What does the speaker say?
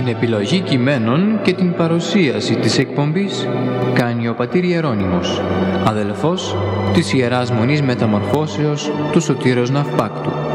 Την επιλογή κειμένων και την παρουσίαση της εκπομπής κάνει ο πατήρ Ιερώνυμος, αδελφός της Ιεράς Μονής Μεταμορφώσεως του Σωτήρος Ναυπάκτου.